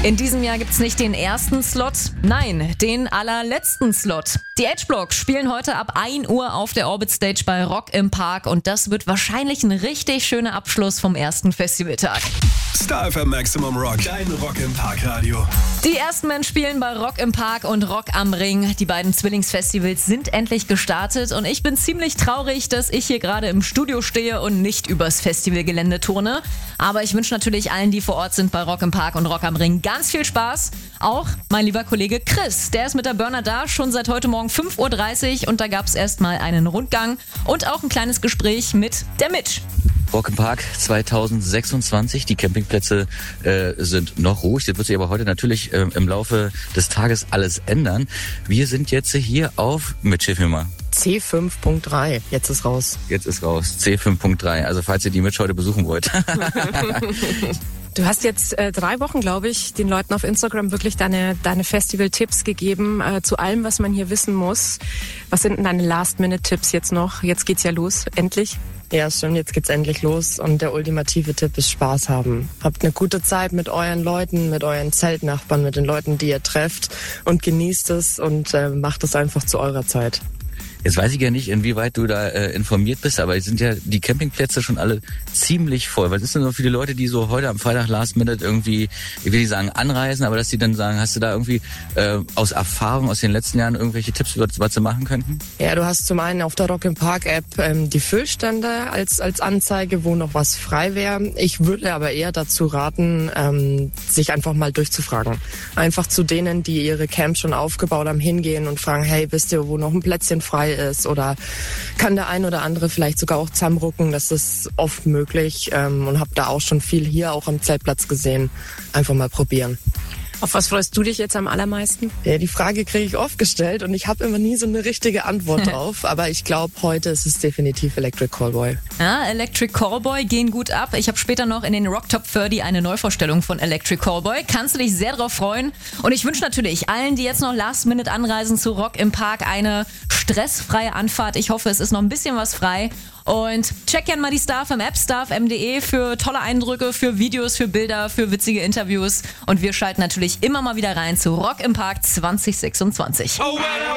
In diesem Jahr gibt's nicht den ersten Slot, nein, den allerletzten Slot. Die H-Block spielen heute ab 1 Uhr auf der Orbit Stage bei Rock im Park und das wird wahrscheinlich ein richtig schöner Abschluss vom ersten Festivaltag. Star FM Maximum Rock, dein Rock im Park Radio. Die ersten Men spielen bei Rock im Park und Rock am Ring. Die beiden Zwillingsfestivals sind endlich gestartet und ich bin ziemlich traurig, dass ich hier gerade im Studio stehe und nicht übers Festivalgelände turne. Aber ich wünsche natürlich allen, die vor Ort sind bei Rock im Park und Rock am Ring, ganz viel Spaß. Auch mein lieber Kollege Chris, der ist mit der Burner da, schon seit heute Morgen 5.30 Uhr und da gab es erstmal einen Rundgang und auch ein kleines Gespräch mit der Mitch. Rock im Park 2026, die Campingplätze sind noch ruhig. Das wird sich aber heute natürlich im Laufe des Tages alles ändern. Wir sind jetzt hier auf, Mitch, hilf mir mal. C5.3, jetzt ist raus. Jetzt ist raus, C5.3, also falls ihr die Mitch heute besuchen wollt. Du hast jetzt 3 Wochen, glaube ich, den Leuten auf Instagram wirklich deine Festival-Tipps gegeben zu allem, was man hier wissen muss. Was sind denn deine Last-Minute-Tipps jetzt noch? Jetzt geht's ja los, endlich. Ja, stimmt, jetzt geht's endlich los und der ultimative Tipp ist Spaß haben. Habt eine gute Zeit mit euren Leuten, mit euren Zeltnachbarn, mit den Leuten, die ihr trefft und genießt es und macht es einfach zu eurer Zeit. Jetzt weiß ich ja nicht, inwieweit du da informiert bist, aber sind ja die Campingplätze schon alle ziemlich voll. Was ist denn so viele Leute, die so heute am Freitag Last Minute irgendwie, ich will nicht sagen anreisen, aber dass die dann sagen, hast du da irgendwie aus Erfahrung aus den letzten Jahren irgendwelche Tipps, was sie machen könnten? Ja, du hast zum einen auf der Rock im Park App die Füllstände als Anzeige, wo noch was frei wäre. Ich würde aber eher dazu raten, sich einfach mal durchzufragen. Einfach zu denen, die ihre Camps schon aufgebaut haben, hingehen und fragen, hey, wisst ihr, wo noch ein Plätzchen frei ist oder kann der ein oder andere vielleicht sogar auch zusammenrucken. Das ist oft möglich und habe da auch schon viel hier auch am Zeltplatz gesehen. Einfach mal probieren. Auf was freust du dich jetzt am allermeisten? Ja, die Frage kriege ich oft gestellt und ich habe immer nie so eine richtige Antwort drauf. Aber ich glaube, heute ist es definitiv Electric Callboy. Ja, Electric Callboy gehen gut ab. Ich habe später noch in den Rock Top 30 eine Neuvorstellung von Electric Callboy. Kannst du dich sehr drauf freuen. Und ich wünsche natürlich allen, die jetzt noch Last Minute anreisen zu Rock im Park, eine stressfreie Anfahrt. Ich hoffe, es ist noch ein bisschen was frei. Und check gerne mal die Star FM App, starfm.de für tolle Eindrücke, für Videos, für Bilder, für witzige Interviews. Und wir schalten natürlich immer mal wieder rein zu Rock im Park 2026.